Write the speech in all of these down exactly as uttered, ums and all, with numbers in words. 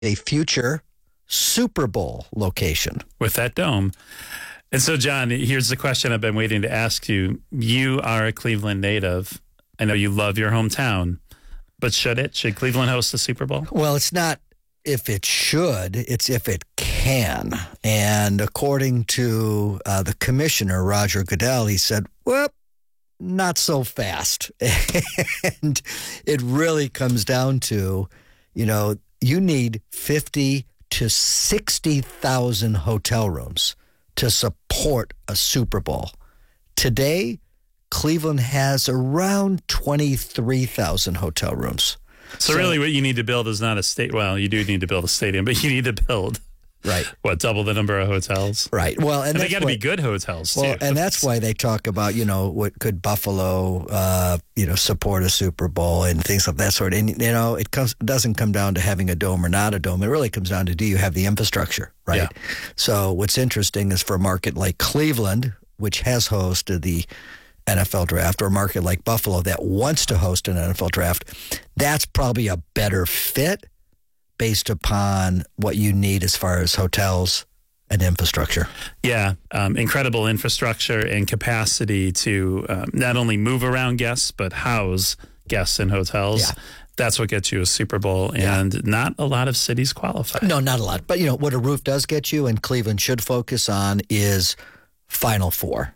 a future Super Bowl location. With that dome. And so, John, here's the question I've been waiting to ask you. You are a Cleveland native. I know you love your hometown, but should it? Should Cleveland host the Super Bowl? Well, it's not if it should, it's if it can. And according to uh, the commissioner, Roger Goodell, he said, well, not so fast. And it really comes down to, you know, you need fifty to sixty thousand hotel rooms to support a Super Bowl. Today, Cleveland has around twenty-three thousand hotel rooms. So, so really what you need to build is not a state. Well, you do need to build a stadium, but you need to build, right? What, double the number of hotels? Right. Well, and, and they got to be good hotels, well, too. And that's why they talk about, you know, what could Buffalo, uh, you know, support a Super Bowl and things of that sort. And, you know, it comes doesn't come down to having a dome or not a dome. It really comes down to, do you have the infrastructure, right? Yeah. So what's interesting is for a market like Cleveland, which has hosted the N F L draft, or a market like Buffalo that wants to host an N F L draft, that's probably a better fit based upon what you need as far as hotels and infrastructure. Yeah, um, incredible infrastructure and capacity to um, not only move around guests, but house guests in hotels. Yeah. That's what gets you a Super Bowl, and yeah. not a lot of cities qualify. No, not a lot. But, you know, what a roof does get you, and Cleveland should focus on, is Final Four.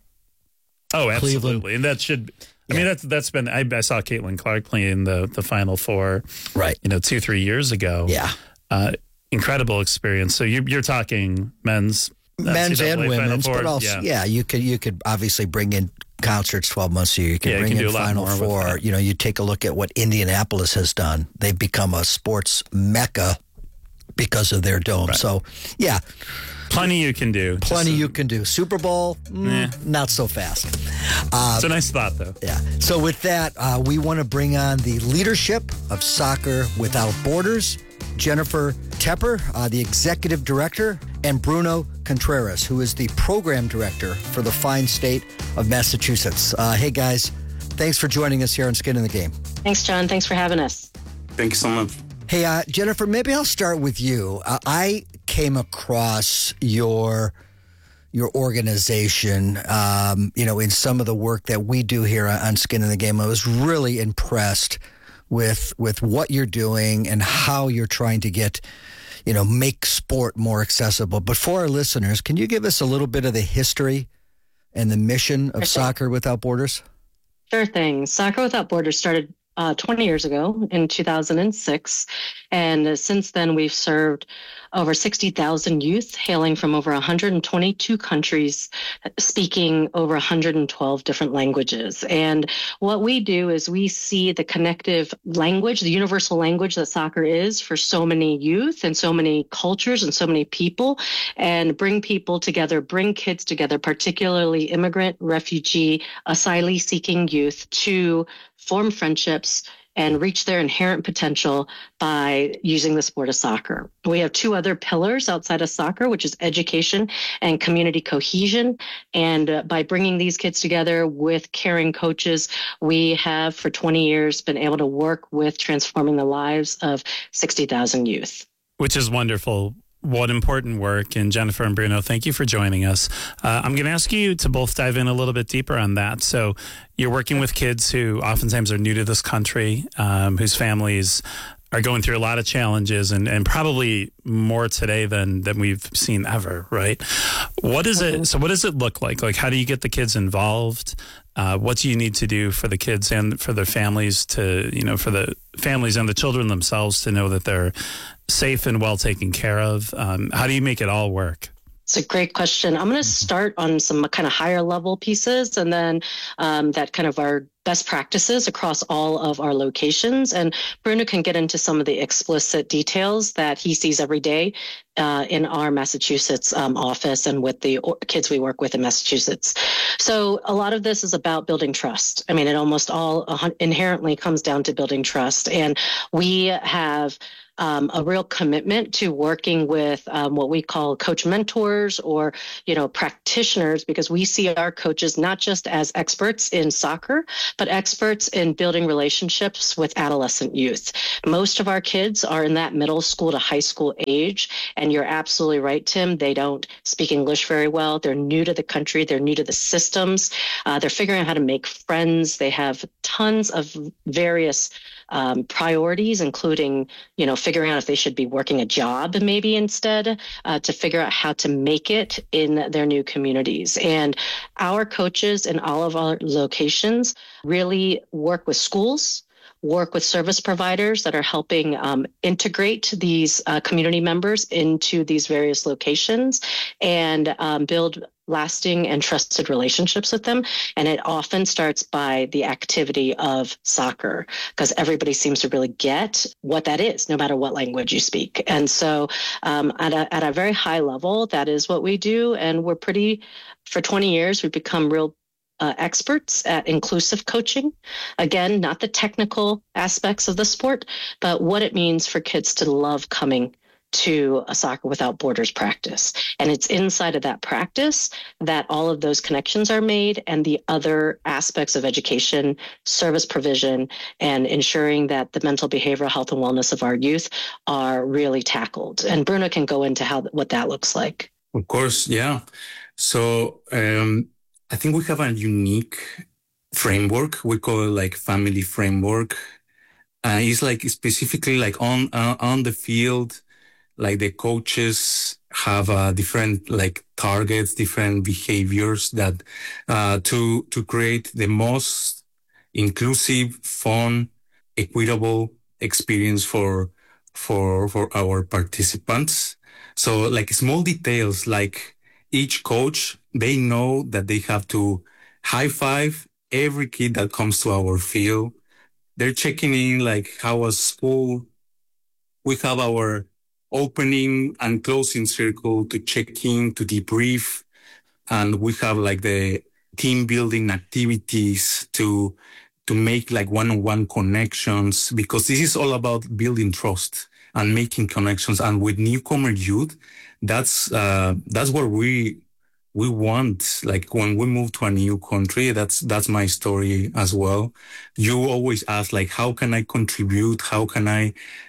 Oh, absolutely. Cleveland. And that should... I Yeah. mean, that's that's been. I, I saw Caitlin Clark playing the the Final Four, right? You know, two three years ago. Yeah, uh, incredible experience. So you're you're talking men's, uh, men's N C double A and women's, but also yeah. yeah, you could you could obviously bring in concerts twelve months a year. You could yeah, bring you can in do a lot Final more Four. with that. You know, you take a look at what Indianapolis has done. They've become a sports mecca because of their dome. Right. So yeah. Plenty you can do. Plenty Just, you can do. Super Bowl, mm, eh. not so fast. Uh, it's a nice thought, though. Yeah. So with that, uh, we want to bring on the leadership of Soccer Without Borders, Jennifer Tepper, uh, the executive director, and Bruno Contreras, who is the program director for the fine state of Massachusetts. Uh, hey, guys, thanks for joining us here on Skin in the Game. Thanks, John. Thanks for having us. Thank you so much. Hey, uh, Jennifer, maybe I'll start with you. Uh, I came across your your organization, um, you know, in some of the work that we do here on Skin in the Game. I was really impressed with with what you're doing and how you're trying to get, you know, make sport more accessible. But for our listeners, can you give us a little bit of the history and the mission of Soccer Without Borders? Sure thing. Soccer Without Borders started Uh, twenty years ago in two thousand six. And uh, since then, we've served over sixty thousand youth hailing from over one hundred twenty-two countries, speaking over one hundred twelve different languages. And what we do is we see the connective language, the universal language that soccer is for so many youth and so many cultures and so many people, and bring people together, bring kids together, particularly immigrant, refugee, asylee-seeking youth, to form friendships and reach their inherent potential by using the sport of soccer. We have two other pillars outside of soccer, which is education and community cohesion. And uh, by bringing these kids together with caring coaches, we have for twenty years been able to work with transforming the lives of sixty thousand youth. Which is wonderful. What important work. And Jennifer and Bruno, thank you for joining us. Uh, I'm going to ask you to both dive in a little bit deeper on that. So you're working with kids who oftentimes are new to this country, um, whose families are going through a lot of challenges, and, and probably more today than, than we've seen ever, right? What is it? So what does it look like? Like, how do you get the kids involved? Uh, what do you need to do for the kids and for their families to, you know, for the families and the children themselves to know that they're safe and well taken care of? Um, how do you make it all work? It's a great question. I'm going to start on some kind of higher level pieces, and then um, that kind of our best practices across all of our locations. And Bruno can get into some of the explicit details that he sees every day uh, in our Massachusetts um, office and with the kids we work with in Massachusetts. So a lot of this is about building trust. I mean, it almost all inherently comes down to building trust. And we have um, a real commitment to working with um, what we call coach mentors or, you know, practitioners, because we see our coaches not just as experts in soccer, but experts in building relationships with adolescent youth. Most of our kids are in that middle school to high school age. And you're absolutely right, Tim. They don't speak English very well. They're new to the country. They're new to the systems. Uh, they're figuring out how to make friends. They have tons of various um, priorities, including, you know, figuring out if they should be working a job maybe instead, uh, to figure out how to make it in their new communities. And our coaches in all of our locations really work with schools, work with service providers that are helping um, integrate these uh, community members into these various locations and um, build lasting and trusted relationships with them. And it often starts by the activity of soccer, because everybody seems to really get what that is, no matter what language you speak. And so um, at, a, at a very high level, that is what we do. And we're pretty, for twenty years, we've become real Uh, experts at inclusive coaching. Again, not the technical aspects of the sport, but what it means for kids to love coming to a Soccer Without Borders practice. And it's inside of that practice that all of those connections are made, and the other aspects of education, service provision, and ensuring that the mental behavioral health and wellness of our youth are really tackled. And Bruno can go into how what that looks like. Of course, yeah. So um I think we have a unique framework. We call it like family framework. Uh, it's like specifically like on uh, on the field, like the coaches have uh, different like targets, different behaviors that uh, to to create the most inclusive, fun, equitable experience for for for our participants. So like small details, like each coach, they know that they have to high five every kid that comes to our field. They're checking in like how was school. We have our opening and closing circle to check in, to debrief. And we have like the team building activities to, to make like one-on-one connections, because this is all about building trust and making connections. And with newcomer youth, that's, uh, that's what we, we want. Like when we move to a new country, that's, that's my story as well. You always ask like, how can I contribute? How can I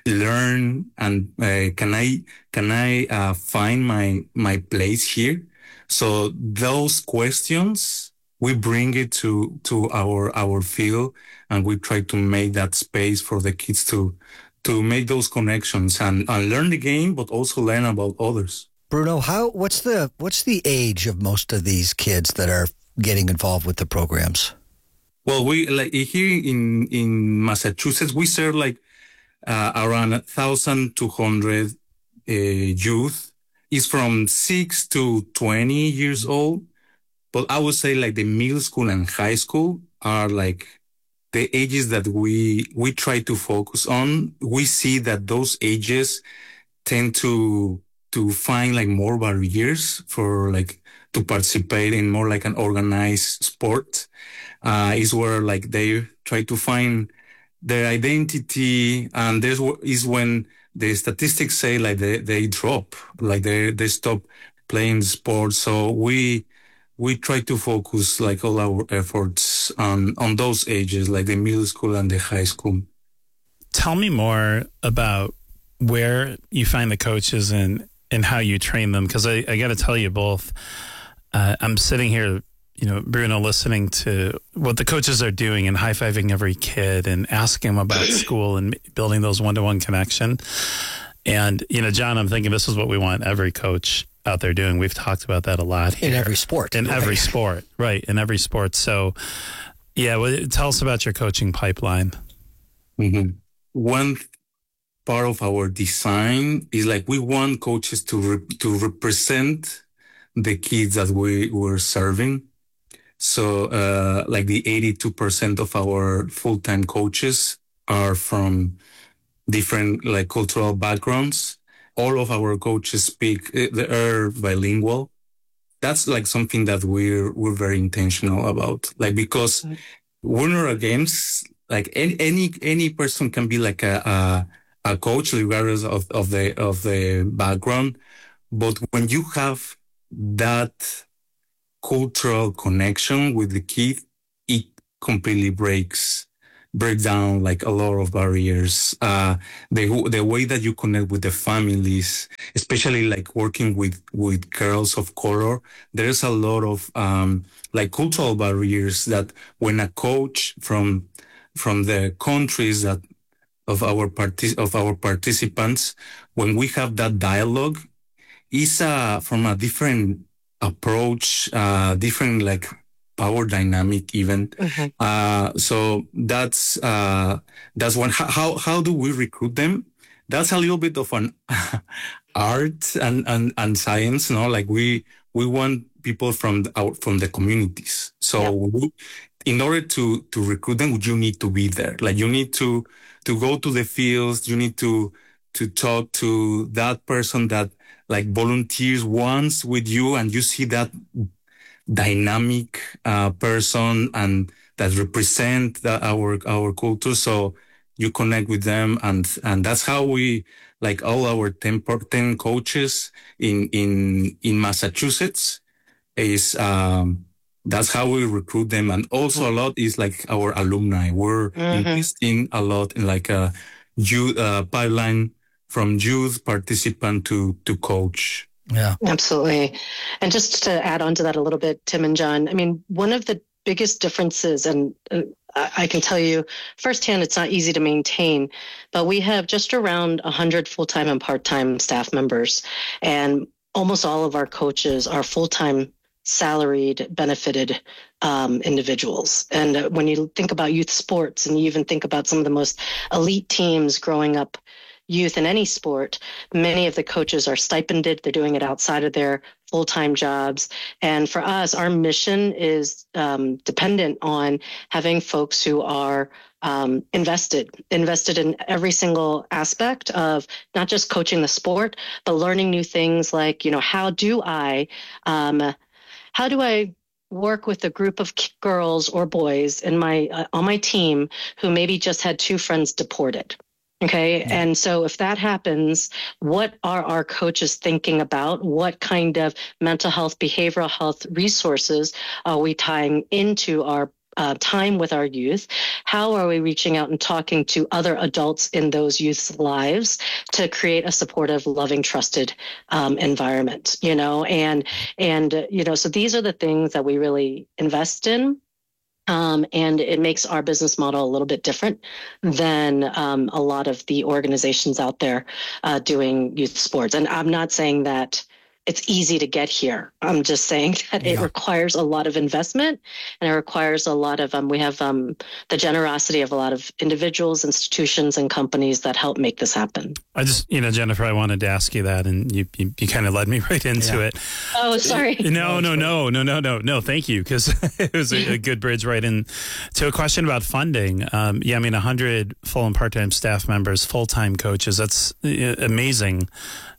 learn? And, uh, can I, can I, uh, find my, my place here? So those questions, we bring it to, to our, our field, and we try to make that space for the kids to, to make those connections and, and learn the game, but also learn about others. Bruno, how what's the what's the age of most of these kids that are getting involved with the programs? Well, we like here in in Massachusetts, we serve like uh, around one thousand two hundred uh, youth. It's from six to twenty years old. But I would say like the middle school and high school are like the ages that we we try to focus on. We see that those ages tend to to find like more barriers for like to participate in more like an organized sport. Uh, is where like they try to find their identity, and there's is when the statistics say like they, they drop, like they, they stop playing sports. So we, we try to focus like all our efforts on, on those ages, like the middle school and the high school. Tell me more about where you find the coaches and, and how you train them. Cause I, I got to tell you both, uh, I'm sitting here, you know, Bruno, listening to what the coaches are doing and high-fiving every kid and asking them about school and building those one-to-one connection. And, you know, John, I'm thinking this is what we want every coach out there doing. We've talked about that a lot here. In every sport. In right. every sport, right, in every sport. So, yeah, well, tell us about your coaching pipeline. Mm-hmm. One part of our design is like we want coaches to re- to represent the kids that we were serving. So, uh, like the eighty-two percent of our full-time coaches are from different like cultural backgrounds. All of our coaches speak, they are bilingual. That's like something that we're, we're very intentional about. Like, because we're not against, like any, any, any person can be like a, a, a coach, regardless of, of the of the background. But when you have that cultural connection with the kid, it completely breaks break down like a lot of barriers. Uh, the the way that you connect with the families, especially like working with with girls of color, there's a lot of um, like cultural barriers that when a coach from from the countries that of our partic- of our participants, when we have that dialogue, is uh, from a different approach, uh, different like power dynamic even. Mhm. Uh, so that's uh, that's one. How how how do we recruit them? That's a little bit of an art and, and and science, no? Like we we want people from the, out from the communities. So Yep. we, in order to to recruit them, you need to be there. Like you need to to go to the fields. You need to to talk to that person that like volunteers once with you, and you see that dynamic uh, person and that represent the, our our culture. So you connect with them, and and that's how we like all our ten, per- ten coaches in in in Massachusetts is um that's how we recruit them. And also a lot is like our alumni. We're Mhm. investing a lot in like a youth uh, pipeline from youth participant to to coach. Yeah. Absolutely. And just to add on to that a little bit, Tim and John, I mean, one of the biggest differences, and uh, I I can tell you firsthand, it's not easy to maintain, but we have just around one hundred full-time and part-time staff members, and almost all of our coaches are full-time salaried, benefited um, individuals. And uh, when you think about youth sports, and you even think about some of the most elite teams growing up youth in any sport, many of the coaches are stipended. They're doing it outside of their full-time jobs. And for us, our mission is um, dependent on having folks who are um, invested, invested in every single aspect of not just coaching the sport, but learning new things like, you know, how do I, um, how do I work with a group of girls or boys in my uh, on my team who maybe just had two friends deported? Okay. Yeah. And so if that happens, what are our coaches thinking about? What kind of mental health, behavioral health resources are we tying into our uh, time with our youth? How are we reaching out and talking to other adults in those youth's lives to create a supportive, loving, trusted um, environment, you know? And, and, uh, you know, so these are the things that we really invest in. Um, and it makes our business model a little bit different than um, a lot of the organizations out there uh, doing youth sports. And I'm not saying that it's easy to get here. I'm just saying that it Yeah. requires a lot of investment, and it requires a lot of, um, we have um, the generosity of a lot of individuals, institutions, and companies that help make this happen. I just, you know, Jennifer, I wanted to ask you that, and you you, you kind of led me right into Yeah. it. Oh, sorry. No, no, no, no, no, no, no. Thank you, because it was a, a good bridge right in to a question about funding. Um, yeah, I mean, one hundred full and part-time staff members, full-time coaches. That's uh, amazing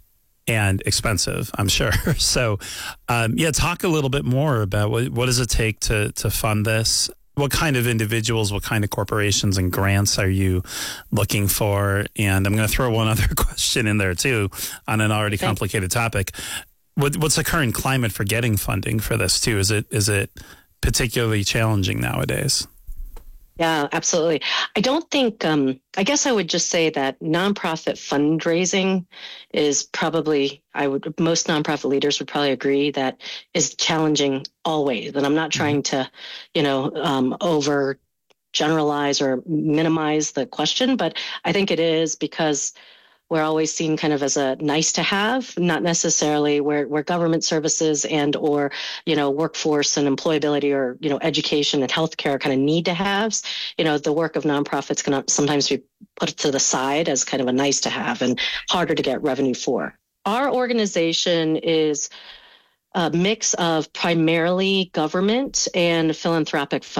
and expensive, I'm sure. So, um, yeah, talk a little bit more about what what does it take to to fund this? What kind of individuals, what kind of corporations and grants are you looking for? And I'm going to throw one other question in there too on an already Okay. complicated topic. What, what's the current climate for getting funding for this too? Is it is it particularly challenging nowadays? Yeah, absolutely. I don't think, um, I guess I would just say that nonprofit fundraising is probably, I would, most nonprofit leaders would probably agree that is challenging always. And I'm not trying to, you know, um, over generalize or minimize the question, but I think it is because we're always seen kind of as a nice to have, not necessarily where, where government services and or, you know, workforce and employability or, you know, education and healthcare kind of need to haves. You know, the work of nonprofits can sometimes be put to the side as kind of a nice to have and harder to get revenue for. Our organization is a mix of primarily government and philanthropic funding.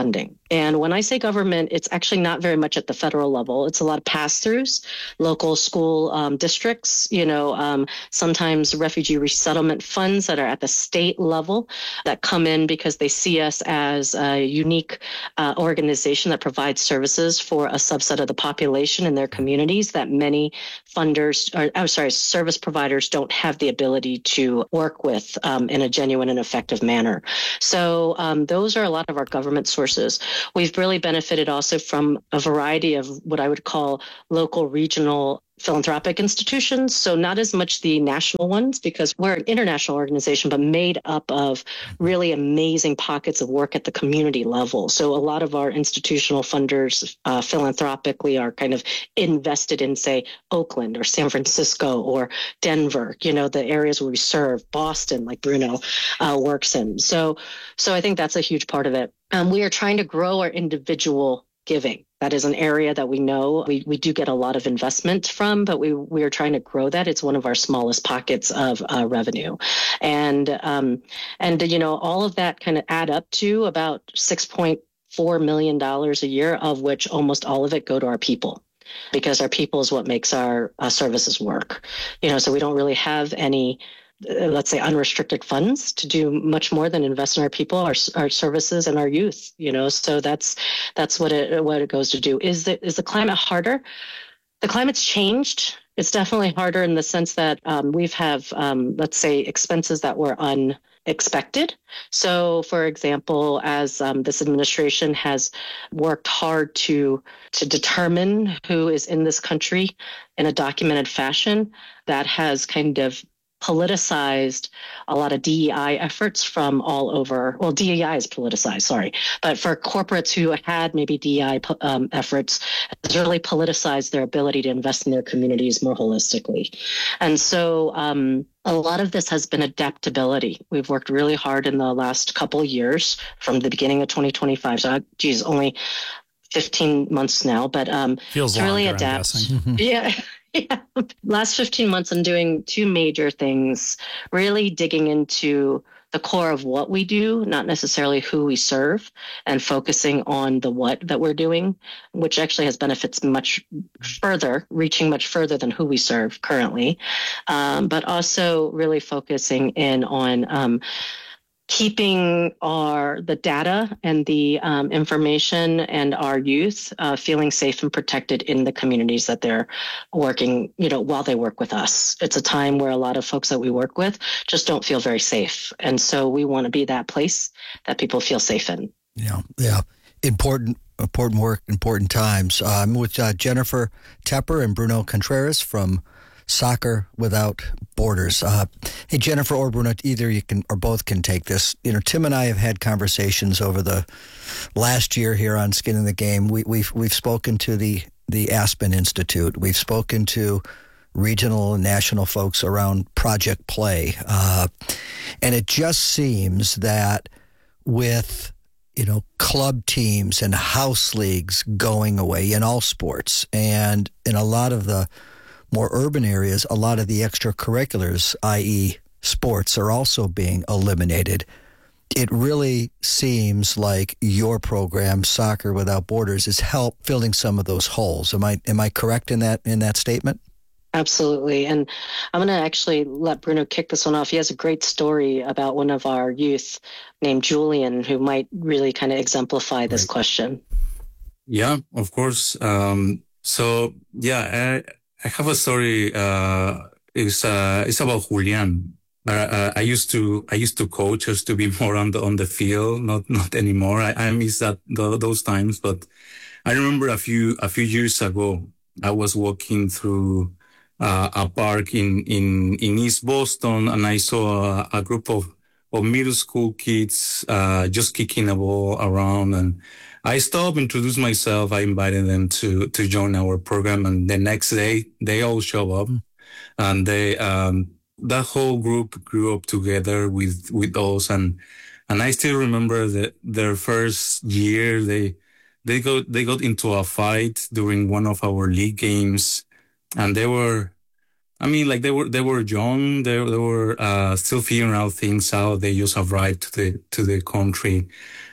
And when I say government, it's actually not very much at the federal level. It's a lot of pass-throughs, local school um, districts, you know, um, sometimes refugee resettlement funds that are at the state level that come in because they see us as a unique uh, organization that provides services for a subset of the population in their communities that many funders, or I'm sorry, service providers don't have the ability to work with um, in a genuine and effective manner. So um, those are a lot of our government sources. We've really benefited also from a variety of what I would call local, regional philanthropic institutions. So not as much the national ones, because we're an international organization, but made up of really amazing pockets of work at the community level. So a lot of our institutional funders uh, philanthropically are kind of invested in, say, Oakland or San Francisco or Denver, you know, the areas where we serve, Boston, like Bruno uh, works in. So, so I think that's a huge part of it. Um, we are trying to grow our individual giving. That is an area that we know we, we do get a lot of investment from, but we, we are trying to grow that. It's one of our smallest pockets of uh, revenue. And, um, and, you know, all of that kind of add up to about six point four million dollars a year, of which almost all of it go to our people, because our people is what makes our uh, services work. You know, so we don't really have any, let's say, unrestricted funds to do much more than invest in our people, our our services, and our youth. You know, so that's that's what it what it goes to do. Is the is the climate harder? The climate's changed. It's definitely harder in the sense that um, we've have um, let's say expenses that were unexpected. So, for example, as um, this administration has worked hard to to determine who is in this country in a documented fashion, that has kind of politicized a lot of D E I efforts from all over. Well, D E I is politicized, sorry. But for corporates who had maybe D E I um, efforts, has really politicized their ability to invest in their communities more holistically. And so um, a lot of this has been adaptability. We've worked really hard in the last couple of years from the beginning of twenty twenty-five. So, geez, only fifteen months now, but um, feels to really longer, adapt. I'm guessing. Yeah. Yeah. Last fifteen months, I'm doing two major things, really digging into the core of what we do, not necessarily who we serve, and focusing on the what that we're doing, which actually has benefits much further, reaching much further than who we serve currently, um, but also really focusing in on um, keeping our the data and the um, information and our youth uh, feeling safe and protected in the communities that they're working, you know, while they work with us. It's a time where a lot of folks that we work with just don't feel very safe. And so we want to be that place that people feel safe in. Yeah, yeah. Important, important work, important times. Uh, I'm with uh, Jennifer Tepper and Bruno Contreras from Soccer Without Borders. Uh, hey, Jennifer or Bruno, either you can or both can take this. You know, Tim and I have had conversations over the last year here on Skin in the Game. We, we've we've spoken to the the Aspen Institute. We've spoken to regional and national folks around Project Play, uh, and it just seems that with you know club teams and house leagues going away in all sports, and in a lot of the more urban areas, a lot of the extracurriculars, that is sports, are also being eliminated. It really seems like your program, Soccer Without Borders, has helped filling some of those holes. Am I am I correct in that in that statement? Absolutely. And I'm going to actually let Bruno kick this one off. He has a great story about one of our youth named Julian, who might really kind of exemplify this right. question. Yeah, of course. Um, so, yeah, I, I have a story. Uh, it's uh, it's about Julian. Uh, uh, I used to I used to coach just to be more on the on the field. Not not anymore. I, I miss that the, those times. But I remember a few a few years ago, I was walking through uh, a park in in in East Boston, and I saw a, a group of of middle school kids uh, just kicking a ball around, and I stopped, introduced myself. I invited them to, to join our program. And the next day they all show up mm. and they, um, that whole group grew up together with, with us. And, and I still remember that their first year, they, they got, they got into a fight during one of our league games, and they were, I mean, like they were, they were young. They, they were, uh, still figuring out things out. They just arrived to the, to the country.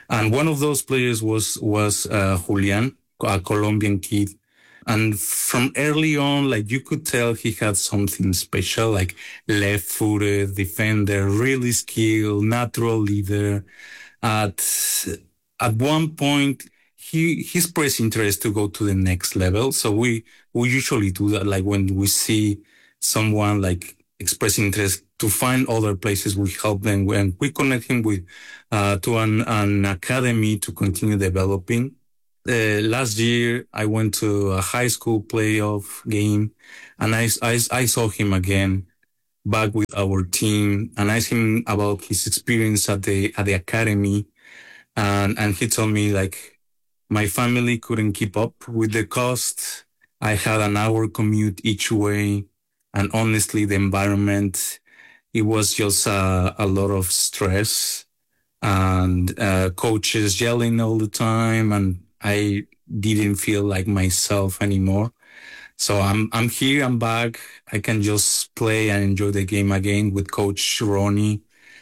And one of those players was was uh, Julian, a Colombian kid. And from early on, like you could tell he had something special, like left-footed defender, really skilled, natural leader. At at one point, he he expressed interest to go to the next level. So we we usually do that, like when we see someone like expressing interest to find other places, we help them and we connect him with uh, to an an academy to continue developing. Uh, last year, I went to a high school playoff game, and I, I, I saw him again back with our team, and I asked him about his experience at the at the academy, and and he told me like my family couldn't keep up with the cost. I had an hour commute each way, and honestly, the environment it was just a, a lot of stress and uh, coaches yelling all the time and I didn't feel like myself anymore. So I'm I'm here, I'm back. I can just play and enjoy the game again with Coach Ronnie.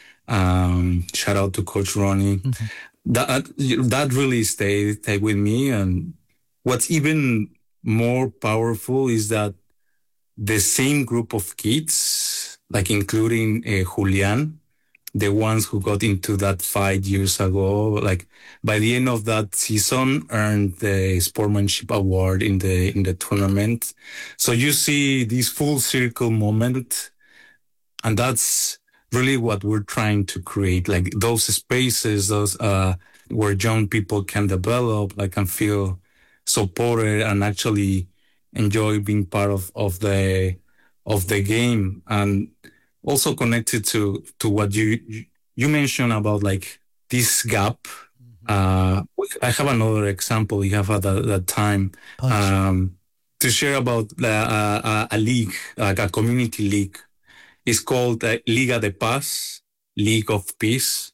Um, shout out to Coach Ronnie. Mm-hmm. That that really stayed, stayed with me. And what's even more powerful is that the same group of kids, like including uh, Julian, the ones who got into that fight years ago, like by the end of that season, earned the sportsmanship award in the in the tournament. So you see this full circle moment, and that's really what we're trying to create, like those spaces, those uh, where young people can develop, like can feel supported and actually enjoy being part of of the of the game. And also connected to to what you you mentioned about like this gap. Mm-hmm. Uh, I have another example you have at that, that time um, to share about uh, a, a league, like a community league. It's called uh, Liga de Paz, League of Peace,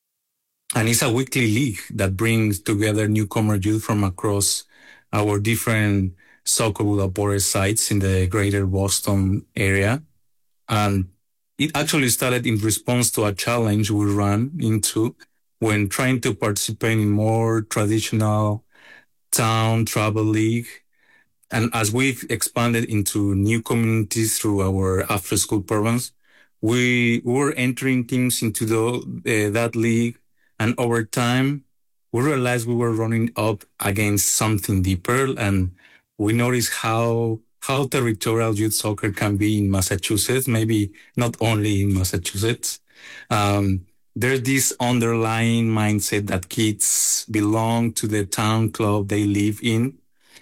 and it's a weekly league that brings together newcomer youth from across our different soccer Budapest sites in the greater Boston area. And it actually started in response to a challenge we ran into when trying to participate in more traditional town travel league. And as we've expanded into new communities through our after-school programs, we were entering teams into the, uh, that league. And over time, we realized we were running up against something deeper. And we noticed how how territorial youth soccer can be in Massachusetts, maybe not only in Massachusetts. Um, there's this underlying mindset that kids belong to the town club they live in.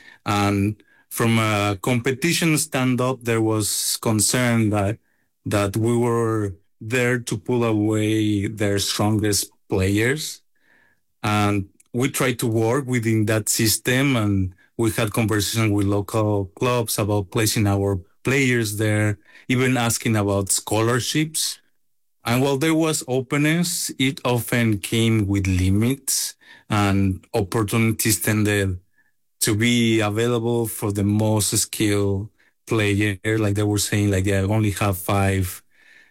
And from a competition stand-up, there was concern that that we were there to pull away their strongest players. And we tried to work within that system, and we had conversations with local clubs about placing our players there, even asking about scholarships. And while there was openness, it often came with limits, and opportunities tended to be available for the most skilled player. Like they were saying, like they only have five,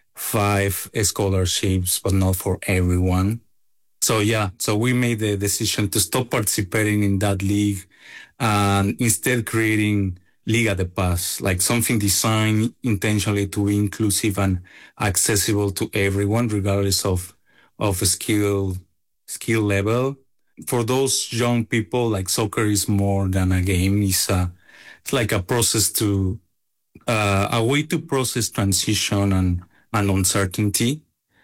five scholarships, but not for everyone. So yeah, so we made the decision to stop participating in that league and instead creating Liga de Paz, like something designed intentionally to be inclusive and accessible to everyone, regardless of of skill skill level. For those young people, like soccer is more than a game. It's a it's like a process to uh, a way to process transition and and uncertainty.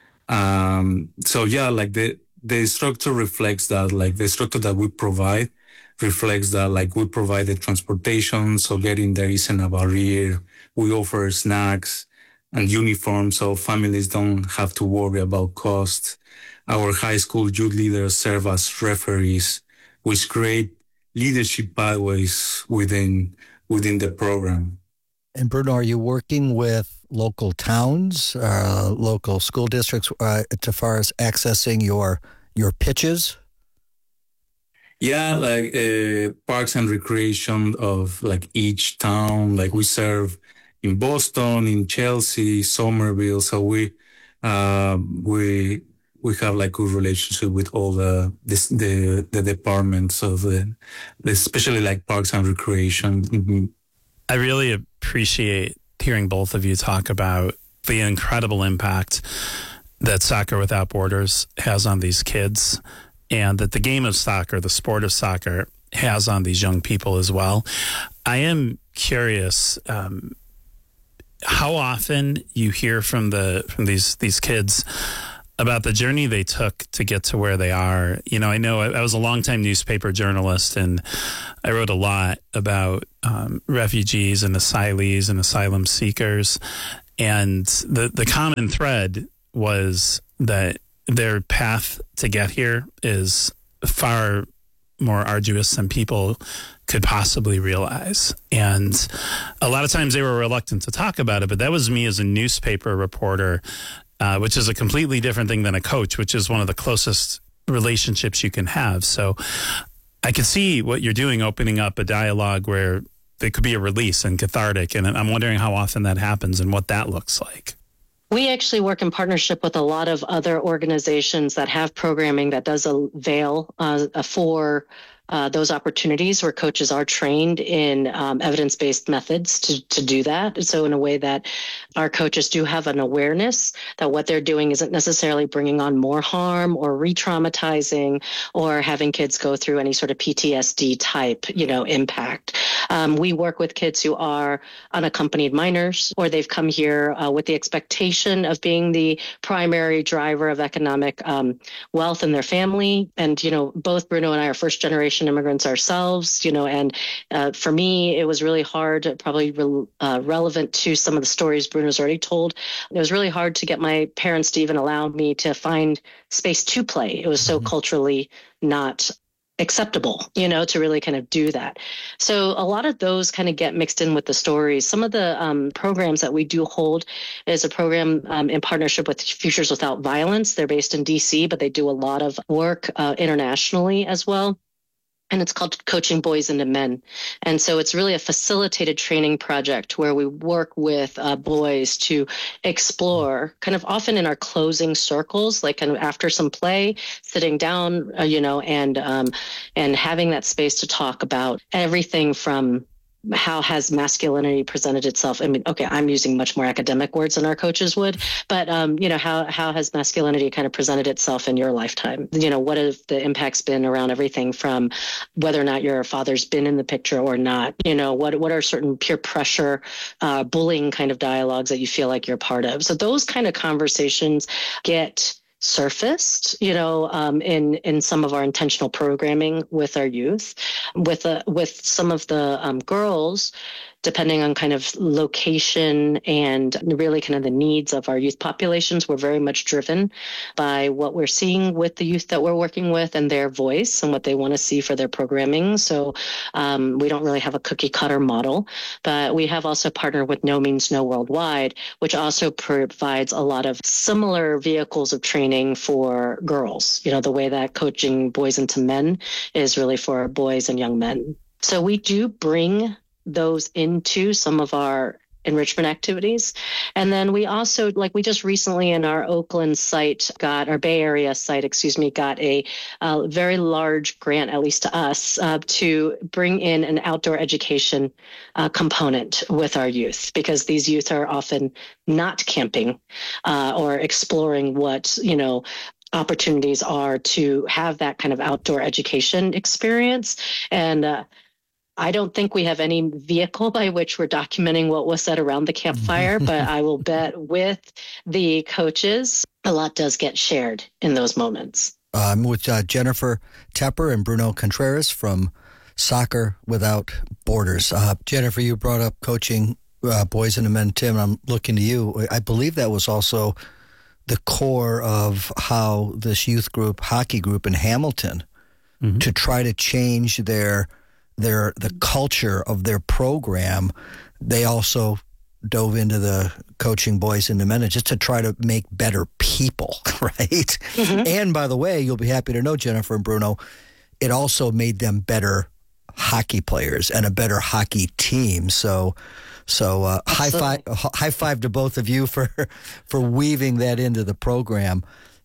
Um, so yeah, like the the structure reflects that, like the structure that we provide reflects that, like we provide the transportation, so getting there isn't a barrier. We offer snacks and uniforms so families don't have to worry about cost. Our high school youth leaders serve as referees, which create leadership pathways within within the program. And Bruno, are you working with local towns, uh, local school districts, uh, as far as accessing your your pitches? Yeah, like uh, parks and recreation of like each town. Like we serve in Boston, in Chelsea, Somerville. So we uh, we we have like good relationship with all the this, the the departments of the, especially like Parks and Recreation. Mm-hmm. I really appreciate hearing both of you talk about the incredible impact that Soccer Without Borders has on these kids, and that the game of soccer, the sport of soccer, has on these young people as well. I am curious um, how often you hear from the from these these kids about the journey they took to get to where they are. You know, I know I, I was a longtime newspaper journalist, and I wrote a lot about um, refugees and asylees and asylum seekers. And the, the common thread was that their path to get here is far more arduous than people could possibly realize. And a lot of times they were reluctant to talk about it, but that was me as a newspaper reporter, uh, which is a completely different thing than a coach, which is one of the closest relationships you can have. So I could see what you're doing, opening up a dialogue where there could be a release and cathartic. And I'm wondering how often that happens and what that looks like. We actually work in partnership with a lot of other organizations that have programming that does avail uh, for uh, those opportunities where coaches are trained in um, evidence-based methods to, to do that. So in a way that our coaches do have an awareness that what they're doing isn't necessarily bringing on more harm or re-traumatizing or having kids go through any sort of P T S D type, you know, impact. Um, we work with kids who are unaccompanied minors, or they've come here uh, with the expectation of being the primary driver of economic um, wealth in their family. And, you know, both Bruno and I are first generation immigrants ourselves, you know, and uh, for me, it was really hard, probably re- uh, relevant to some of the stories Bruno's already told. It was really hard to get my parents to even allow me to find space to play. It was so mm-hmm. culturally not acceptable, you know, to really kind of do that. So a lot of those kind of get mixed in with the stories. Some of the um, programs that we do hold is a program um, in partnership with Futures Without Violence. They're based in D C, but they do a lot of work uh, internationally as well. And it's called Coaching Boys into Men. And so it's really a facilitated training project where we work with uh, boys to explore kind of often in our closing circles, like kind of after some play, sitting down, uh, you know, and um, and having that space to talk about everything from how has masculinity presented itself? I mean, okay, I'm using much more academic words than our coaches would, but, um, you know, how, how has masculinity kind of presented itself in your lifetime? You know, what have the impacts been around everything from whether or not your father's been in the picture or not? You know, what, what are certain peer pressure, uh, bullying kind of dialogues that you feel like you're part of? So those kind of conversations get surfaced, you know, um, in in some of our intentional programming with our youth, with uh, with some of the um, girls, depending on kind of location and really kind of the needs of our youth populations. We're very much driven by what we're seeing with the youth that we're working with and their voice and what they want to see for their programming. So um, we don't really have a cookie cutter model, but we have also partnered with No Means No Worldwide, which also provides a lot of similar vehicles of training for girls. You know, the way that Coaching Boys into Men is really for boys and young men. So we do bring those into some of our enrichment activities. And then we also, like we just recently in our Oakland site got, our Bay Area site, excuse me, got a uh, very large grant, at least to us, uh, to bring in an outdoor education uh, component with our youth, because these youth are often not camping uh, or exploring what, you know, opportunities are to have that kind of outdoor education experience. And uh, I don't think we have any vehicle by which we're documenting what was said around the campfire, but I will bet with the coaches, a lot does get shared in those moments. I'm with uh, Jennifer Tepper and Bruno Contreras from Soccer Without Borders. Uh, Jennifer, you brought up coaching uh, boys and men. Tim, I'm looking to you. I believe that was also the core of how this youth group, hockey group in Hamilton, mm-hmm. to try to change their their the culture of their program. They also dove into the coaching boys into men just to try to make better people, right? Mm-hmm. And by the way, you'll be happy to know, Jennifer and Bruno, it also made them better hockey players and a better hockey team. So so uh, high five high five to both of you for for weaving that into the program.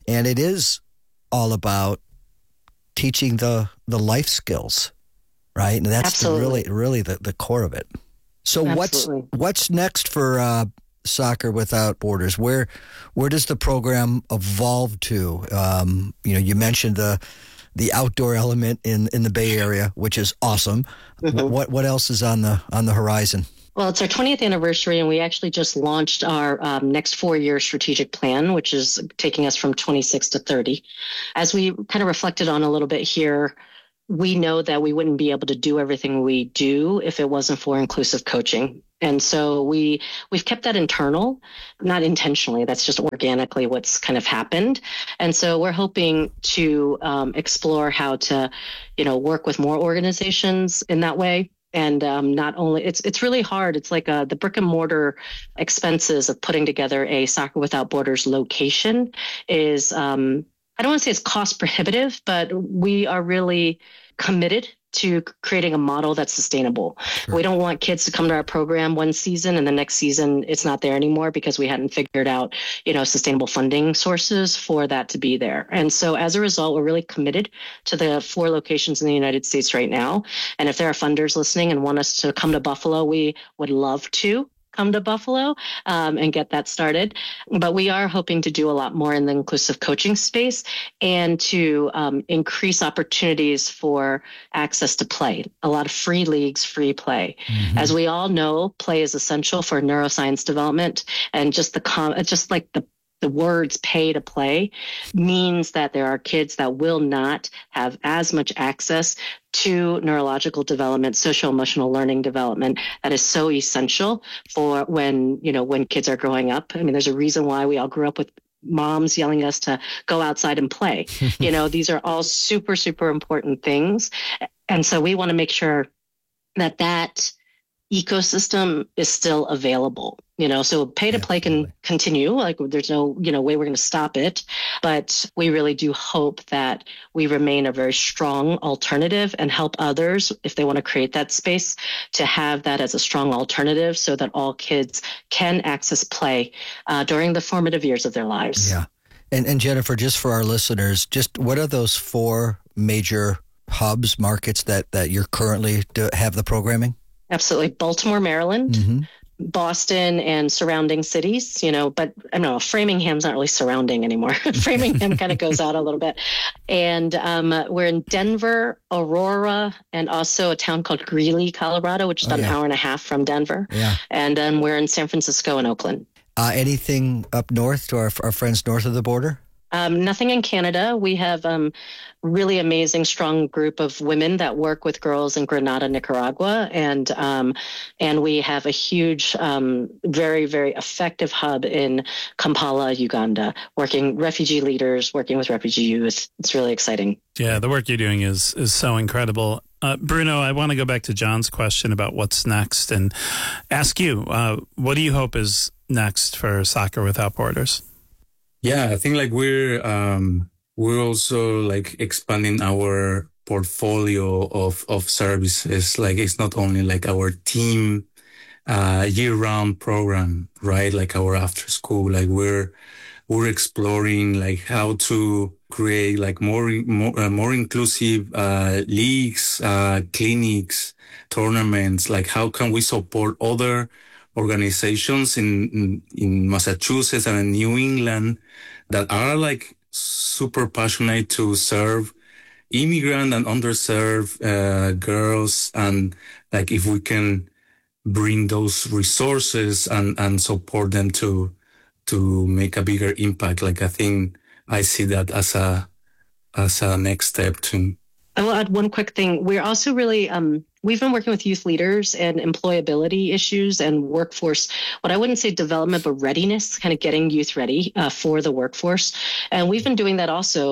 And it is all about teaching the the life skills, right? And that's the really really the, the core of it. So Absolutely. what's what's next for uh, Soccer Without Borders? Where where does the program evolve to? Um, you know, you mentioned the the outdoor element in, in the Bay Area, which is awesome. Mm-hmm. What what else is on the on the horizon? Well, it's our twentieth anniversary, and we actually just launched our um, next four-year strategic plan, which is taking us from twenty-six to thirty. As we kind of reflected on a little bit here, we know that we wouldn't be able to do everything we do if it wasn't for inclusive coaching. And so we, we've kept that internal, not intentionally. That's just organically what's kind of happened. And so we're hoping to um, explore how to, you know, work with more organizations in that way. And um, not only, it's it's really hard. It's like uh, the brick and mortar expenses of putting together a Soccer Without Borders location is, um, I don't want to say it's cost prohibitive, but we are really committed to creating a model that's sustainable. Sure. We don't want kids to come to our program one season and the next season it's not there anymore because we hadn't figured out, you know, sustainable funding sources for that to be there. And so as a result, we're really committed to the four locations in the United States right now. And if there are funders listening and want us to come to Buffalo, we would love to come to Buffalo um, and get that started. But we are hoping to do a lot more in the inclusive coaching space and to um, increase opportunities for access to play. A lot of free leagues, free play. Mm-hmm. As we all know, play is essential for neuroscience development, and just the com- just like the the words pay to play means that there are kids that will not have as much access to neurological development, social emotional learning development that is so essential for when, you know, when kids are growing up. I mean, there's a reason why we all grew up with moms yelling at us to go outside and play. You know, these are all super, super important things. And so we want to make sure that that ecosystem is still available, you know, so pay to play can continue. Like there's no, you know, way we're going to stop it. But we really do hope that we remain a very strong alternative and help others if they want to create that space to have that as a strong alternative so that all kids can access play uh, during the formative years of their lives. Yeah. And, and Jennifer, just for our listeners, just what are those four major hubs, markets that, that you're currently do, have the programming? Absolutely. Baltimore, Maryland, mm-hmm. Boston and surrounding cities, you know, but I don't know, Framingham's not really surrounding anymore. Framingham kind of goes out a little bit. And um, we're in Denver, Aurora, and also a town called Greeley, Colorado, which is about oh, yeah. an hour and a half from Denver. Yeah. And then um, we're in San Francisco and Oakland. Uh, anything up north to our, our friends north of the border? Um, nothing in Canada. We have um, really amazing, strong group of women that work with girls in Grenada, Nicaragua, and um, and we have a huge, um, very, very effective hub in Kampala, Uganda, working refugee leaders, working with refugee youth. It's really exciting. Yeah, the work you're doing is is so incredible. Uh, Bruno, I want to go back to John's question about what's next and ask you, uh, what do you hope is next for Soccer Without Borders? Yeah, I think like we're um, we're also like expanding our portfolio of of services. Like it's not only like our team uh, year-round program, right? Like our after school. Like we're we're exploring like how to create like more more uh, more inclusive uh, leagues, uh, clinics, tournaments. Like how can we support other organizations in, in in Massachusetts and in New England that are like super passionate to serve immigrant and underserved uh, girls, and like if we can bring those resources and and support them to to make a bigger impact, like I think I see that as a as a next step too. I will add one quick thing. We're also really, um, we've been working with youth leaders and employability issues and workforce, what I wouldn't say development, but readiness, kind of getting youth ready uh, for the workforce. And we've been doing that also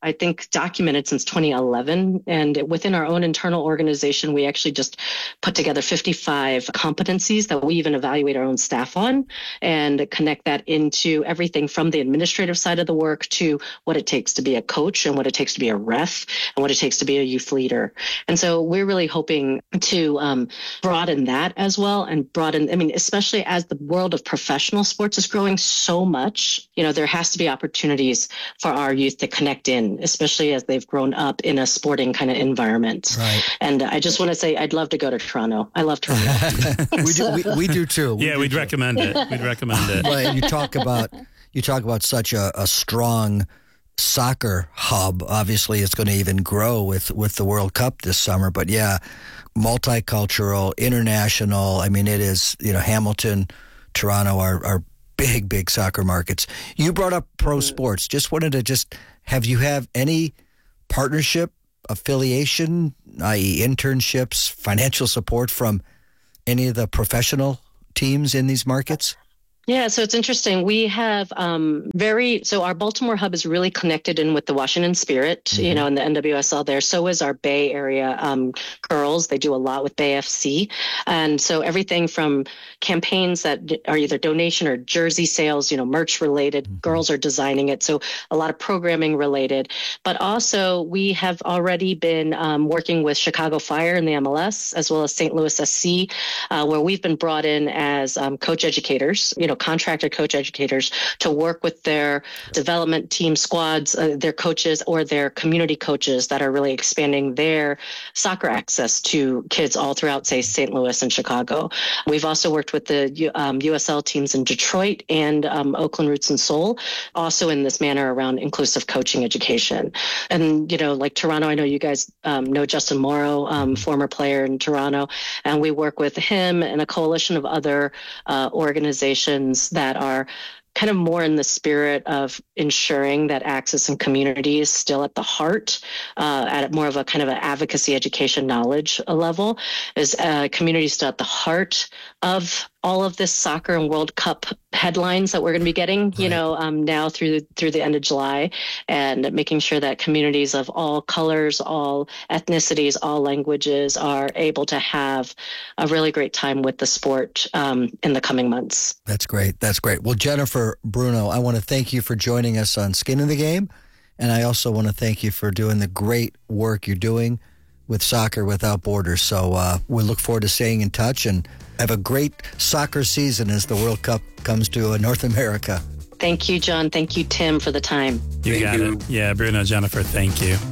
I think, documented since twenty eleven. And within our own internal organization, we actually just put together fifty-five competencies that we even evaluate our own staff on and connect that into everything from the administrative side of the work to what it takes to be a coach and what it takes to be a ref and what it takes to be a youth leader. And so we're really hoping to um, broaden that as well and broaden, I mean, especially as the world of professional sports is growing so much, you know, there has to be opportunities for our youth to connect in, especially as they've grown up in a sporting kind of environment. Right. And I just want to say, I'd love to go to Toronto. I love Toronto. we, do, we, we do too. We yeah, do we'd too. recommend it. We'd recommend it. Well, and you talk about you talk about such a, a strong soccer hub. Obviously, it's going to even grow with, with the World Cup this summer. But yeah, multicultural, international. I mean, it is, you know, Hamilton, Toronto are, are big, big soccer markets. You brought up pro sports. Just wanted to just have you have any partnership, affiliation, that is internships, financial support from any of the professional teams in these markets? Yeah, so it's interesting. We have um, very, so our Baltimore hub is really connected in with the Washington Spirit, mm-hmm. you know, and the N W S L there. So is our Bay Area um, girls. They do a lot with Bay F C. And so everything from campaigns that are either donation or jersey sales, you know, merch related, mm-hmm. girls are designing it. So a lot of programming related. But also we have already been um, working with Chicago Fire in the M L S, as well as Saint Louis S C, uh, where we've been brought in as um, coach educators, you know, contracted coach educators to work with their development team squads, uh, their coaches or their community coaches that are really expanding their soccer access to kids all throughout, say, Saint Louis and Chicago. We've also worked with the um, U S L teams in Detroit and um, Oakland Roots and Soul, also in this manner around inclusive coaching education. And, you know, like Toronto, I know you guys um, know Justin Morrow, um, former player in Toronto, and we work with him and a coalition of other uh, organizations that are kind of more in the spirit of ensuring that access and community is still at the heart, uh, at more of a kind of an advocacy, education, knowledge level, is uh, community still at the heart of all of this soccer and World Cup headlines that we're going to be getting, you right. know, um, now through through the end of July, and making sure that communities of all colors, all ethnicities, all languages are able to have a really great time with the sport um, in the coming months. That's great. That's great. Well, Jennifer Bruno, I want to thank you for joining us on Skin in the Game, and I also want to thank you for doing the great work you're doing with Soccer Without Borders. So uh, we look forward to staying in touch and have a great soccer season as the World Cup comes to uh, North America. Thank you, John. Thank you, Tim, for the time. You Thank got you. it. Yeah, Bruno, Jennifer, thank you.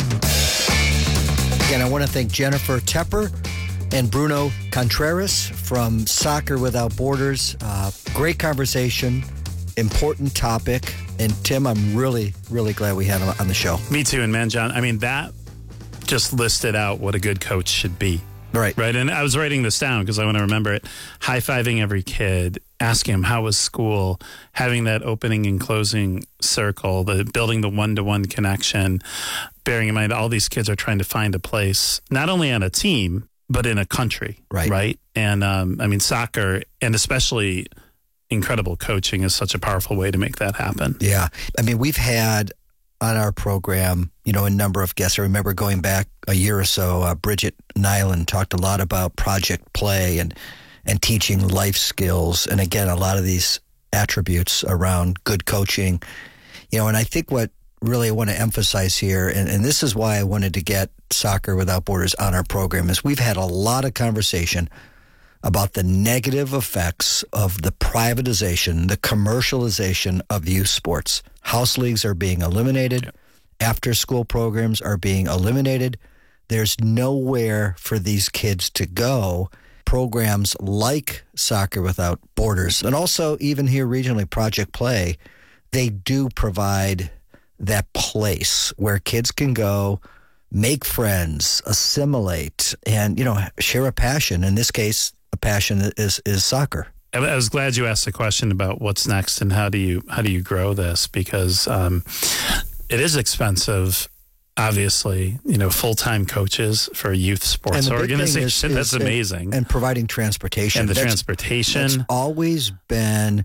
Again, I want to thank Jennifer Tepper and Bruno Contreras from Soccer Without Borders. Uh, great conversation, important topic. And Tim, I'm really, really glad we had him on the show. Me too. And man, John, I mean, that just listed out what a good coach should be. Right. Right. And I was writing this down because I want to remember it. High-fiving every kid, asking them how was school, having that opening and closing circle, the building the one-to-one connection, bearing in mind all these kids are trying to find a place, not only on a team, but in a country. Right. Right. And um, I mean, soccer and especially incredible coaching is such a powerful way to make that happen. Yeah. I mean, we've had on our program, you know, a number of guests. I remember going back a year or so, uh, Bridget Nyland talked a lot about project play and, and teaching life skills. And again, a lot of these attributes around good coaching, you know, and I think what really I want to emphasize here, and, and this is why I wanted to get Soccer Without Borders on our program, is we've had a lot of conversation about the negative effects of the privatization, the commercialization of youth sports. House leagues are being eliminated. Yep. After-school programs are being eliminated. There's nowhere for these kids to go. Programs like Soccer Without Borders, and also even here regionally, Project Play, they do provide that place where kids can go, make friends, assimilate, and, you know, share a passion. In this case, a passion is is soccer. I was glad you asked the question about what's next and how do you how do you grow this, because um, it is expensive. Obviously, you know, full-time coaches for a youth sports organization. Is, is, That's amazing. And providing transportation. And the that's, transportation. That's always been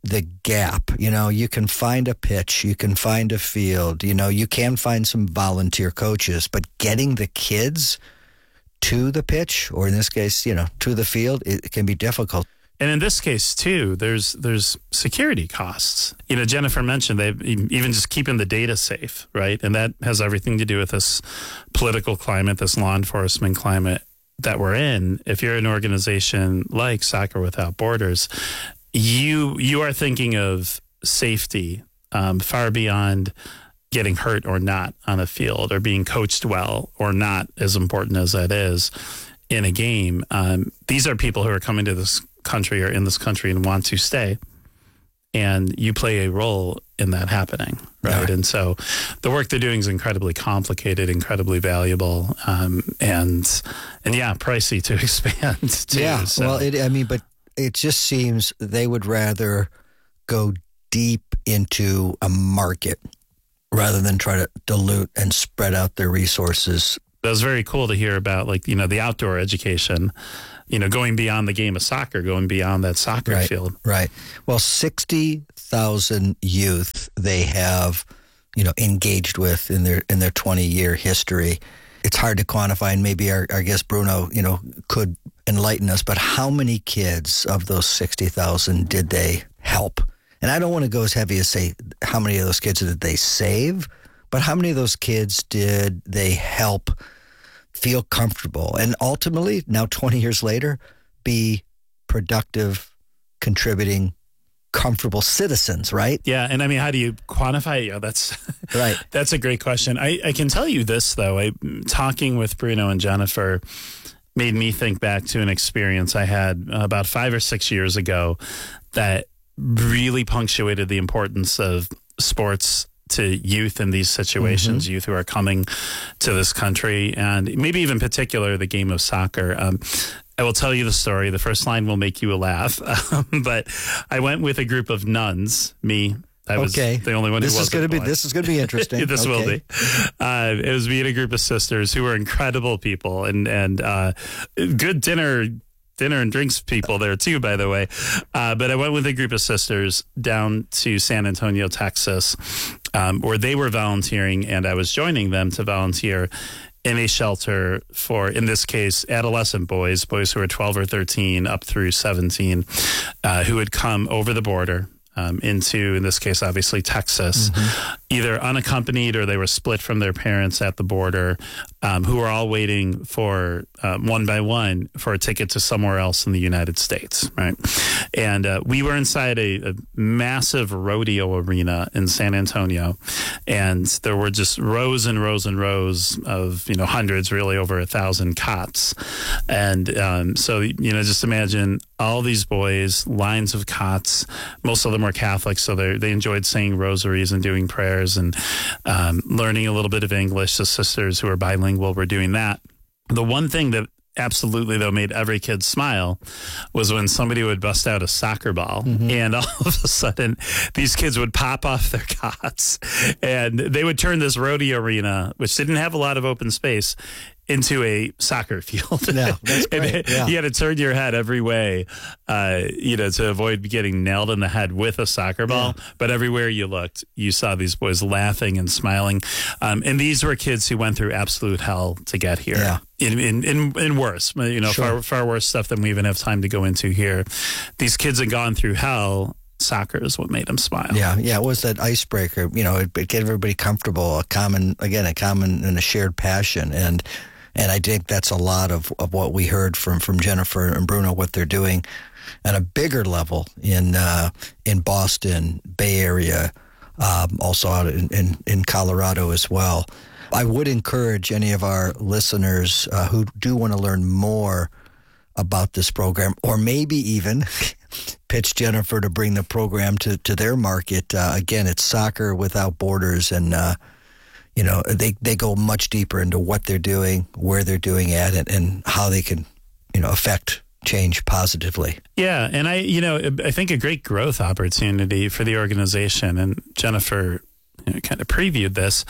the gap. You know, you can find a pitch, you can find a field, you know, you can find some volunteer coaches, but getting the kids to the pitch, or in this case, you know, to the field, it can be difficult. And in this case, too, there's there's security costs. You know, Jennifer mentioned they've even just keeping the data safe, right? And that has everything to do with this political climate, this law enforcement climate that we're in. If you're an organization like Soccer Without Borders, you you are thinking of safety um, far beyond getting hurt or not on a field, or being coached well or not, as important as that is in a game. Um, these are people who are coming to this country or in this country and want to stay, and you play a role in that happening, right? Yeah. And so the work they're doing is incredibly complicated, incredibly valuable, um, and and yeah, pricey to expand too. Yeah, so. well, it, I mean, but it just seems they would rather go deep into a market rather than try to dilute and spread out their resources. That was very cool to hear about, like, you know, the outdoor education, you know, going beyond the game of soccer, going beyond that soccer right, field. Right. Well, sixty thousand youth they have, you know, engaged with in their in their twenty-year history. It's hard to quantify, and maybe our, our guest Bruno, you know, could enlighten us, but how many kids of those sixty thousand did they help? And I don't want to go as heavy as say how many of those kids did they save, but how many of those kids did they help feel comfortable and ultimately, now twenty years later, be productive, contributing, comfortable citizens, right? Yeah, and I mean, how do you quantify? You know, that's right. That's a great question. I, I can tell you this, though. I, talking with Bruno and Jennifer made me think back to an experience I had about five or six years ago that really punctuated the importance of sports to youth in these situations, mm-hmm. youth who are coming to this country, and maybe even particular the game of soccer. Um, I will tell you the story. The first line will make you laugh, um, but I went with a group of nuns. Me, I was okay. the only one this who wasn't. Is gonna be, this is going to be interesting. This okay. will be. Uh, it was me and a group of sisters who were incredible people, and and uh, good dinner. Dinner and drinks people there too, by the way. Uh, but I went with a group of sisters down to San Antonio, Texas, um, where they were volunteering, and I was joining them to volunteer in a shelter for, in this case, adolescent boys, boys who are twelve or thirteen up through seventeen, uh, who had come over the border um, into, in this case, obviously Texas, mm-hmm. either unaccompanied or they were split from their parents at the border, um, who were all waiting for um, one by one for a ticket to somewhere else in the United States, right? And uh, we were inside a, a massive rodeo arena in San Antonio, and there were just rows and rows and rows of, you know, hundreds, really over a thousand cots. And um, so, you know, just imagine all these boys, lines of cots. Most of them were Catholic, so they they enjoyed saying rosaries and doing prayers and um, learning a little bit of English. The sisters who are bilingual were doing that. The one thing that absolutely, though, made every kid smile was when somebody would bust out a soccer ball, mm-hmm. and all of a sudden these kids would pop off their cots and they would turn this rodeo arena, which didn't have a lot of open space, into a soccer field. Yeah, that's great. Yeah. You had to turn your head every way, uh, you know, to avoid getting nailed in the head with a soccer ball. Yeah. But everywhere you looked, you saw these boys laughing and smiling. Um, and these were kids who went through absolute hell to get here. Yeah. In, in, in, in worse, you know, sure. far, far worse stuff than we even have time to go into here. These kids had gone through hell. Soccer is what made them smile. Yeah, yeah, it was that icebreaker. You know, it, it get everybody comfortable, a common, again, a common and a shared passion. And and I think that's a lot of, of what we heard from, from Jennifer and Bruno, what they're doing at a bigger level in uh, in Boston, Bay Area, um, also out in, in, in Colorado as well. I would encourage any of our listeners uh, who do want to learn more about this program, or maybe even pitch Jennifer to bring the program to, to their market. Uh, again, it's Soccer Without Borders, and uh, you know they, they go much deeper into what they're doing, where they're doing it, and, and how they can, you know, affect change positively. Yeah, and I, you know, I think a great growth opportunity for the organization, and Jennifer, you know, kind of previewed this,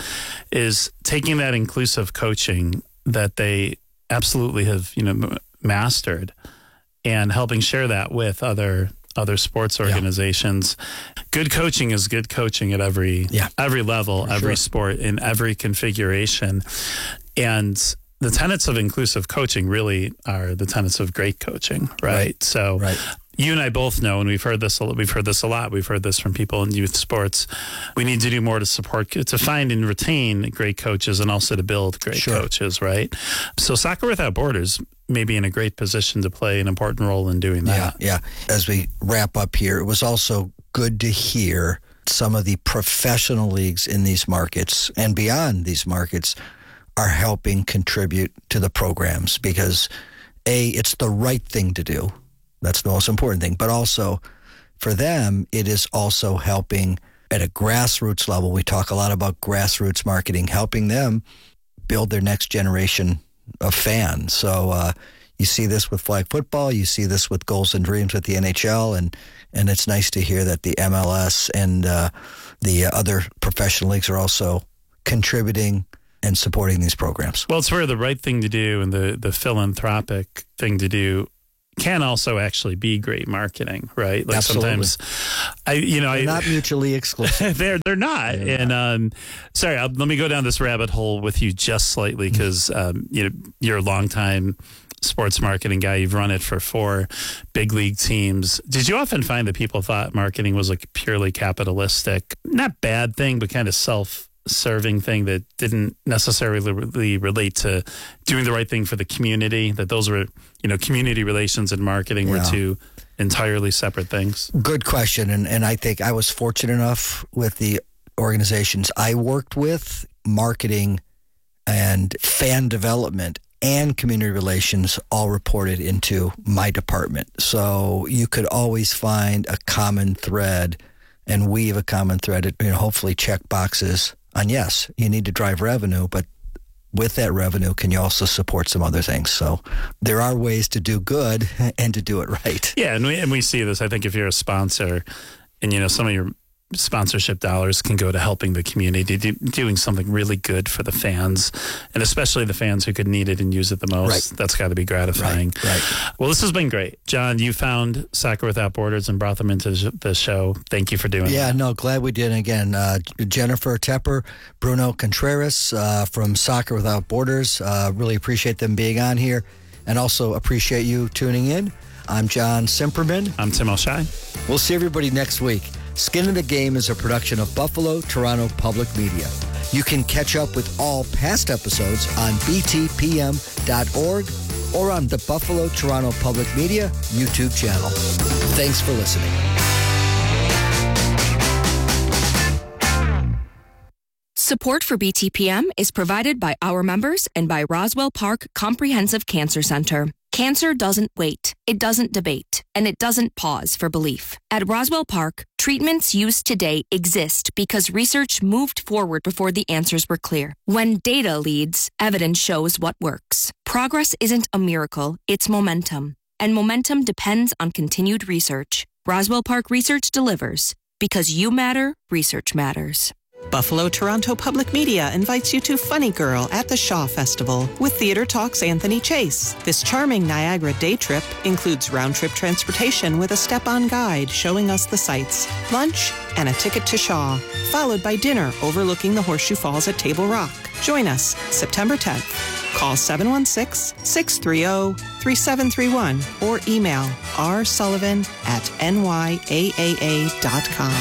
is taking that inclusive coaching that they absolutely have, you know, mastered, and helping share that with other other sports organizations. Yeah. Good coaching is good coaching at every yeah. every level, For every sure. sport, in every configuration. And the tenets of inclusive coaching really are the tenets of great coaching, right? right. So right. you and I both know, and we've heard this. We've heard this a lot. We've heard this from people in youth sports. We need to do more to support, to find and retain great coaches, and also to build great sure. coaches, right? So Soccer Without Borders may be in a great position to play an important role in doing that. Yeah, yeah. As we wrap up here, it was also good to hear some of the professional leagues in these markets and beyond these markets are helping contribute to the programs, because A, it's the right thing to do. That's the most important thing. But also for them, it is also helping at a grassroots level. We talk a lot about grassroots marketing, helping them build their next generation of fans. So uh, you see this with flag football. You see this with Goals and Dreams with the N H L. And, and it's nice to hear that the M L S and uh, the other professional leagues are also contributing and supporting these programs. Well, it's where the right thing to do and the, the philanthropic thing to do can also actually be great marketing, right? Like Absolutely. sometimes, I you know, they're I, not mutually exclusive. they're they're not. They're and not. um, sorry, I'll, let me go down this rabbit hole with you just slightly, because um, you know, you're a longtime sports marketing guy. You've run it for four big league teams. Did you often find that people thought marketing was like a purely capitalistic, not bad thing, but kind of self serving thing that didn't necessarily relate to doing the right thing for the community, that those were, you know, community relations and marketing yeah. were two entirely separate things? Good question. And, and I think I was fortunate enough with the organizations I worked with, marketing and fan development and community relations all reported into my department. So you could always find a common thread and weave a common thread, you know, hopefully check boxes on, yes, you need to drive revenue, but with that revenue, can you also support some other things? So there are ways to do good and to do it right. Yeah, and we, and we see this. I think if you're a sponsor and, you know, some of your sponsorship dollars can go to helping the community, do, doing something really good for the fans, and especially the fans who could need it and use it the most. Right. That's got to be gratifying. Right, right. Well, this has been great. John, you found Soccer Without Borders and brought them into the show. Thank you for doing yeah, that. Yeah, no, glad we did. And again, uh, Jennifer Tepper, Bruno Contreras uh, from Soccer Without Borders. Uh, really appreciate them being on here, and also appreciate you tuning in. I'm John Simperman. I'm Tim O'Shea. We'll see everybody next week. Skin in the Game is a production of Buffalo Toronto Public Media. You can catch up with all past episodes on b t p m dot org or on the Buffalo Toronto Public Media YouTube channel. Thanks for listening. Support for B T P M is provided by our members and by Roswell Park Comprehensive Cancer Center. Cancer doesn't wait, it doesn't debate, and it doesn't pause for belief. At Roswell Park, treatments used today exist because research moved forward before the answers were clear. When data leads, evidence shows what works. Progress isn't a miracle, it's momentum. And momentum depends on continued research. Roswell Park Research delivers. Because you matter, research matters. Buffalo Toronto Public Media invites you to Funny Girl at the Shaw Festival with Theatre Talk's Anthony Chase. This charming Niagara day trip includes round-trip transportation with a step-on guide showing us the sights, lunch, and a ticket to Shaw, followed by dinner overlooking the Horseshoe Falls at Table Rock. Join us September tenth. Call seven one six, six three zero, three seven three one or email r sullivan at n y a a a dot com.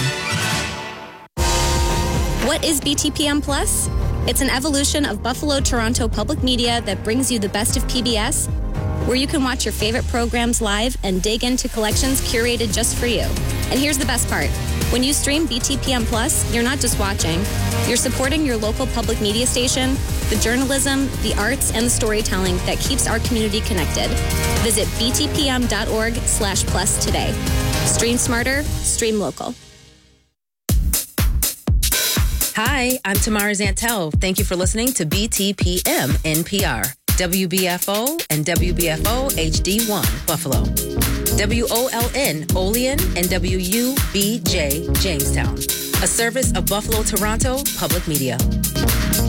What is B T P M Plus? It's an evolution of Buffalo Toronto Public Media that brings you the best of P B S, where you can watch your favorite programs live and dig into collections curated just for you. And here's the best part. When you stream B T P M Plus, you're not just watching. You're supporting your local public media station, the journalism, the arts, and the storytelling that keeps our community connected. Visit b t p m dot org slash plus today. Stream smarter, stream local. Hi, I'm Tamara Zantel. Thank you for listening to B T P M N P R, W B F O and W B F O H D one, Buffalo, W O L N, Olean, and W U B J, Jamestown, a service of Buffalo Toronto Public Media.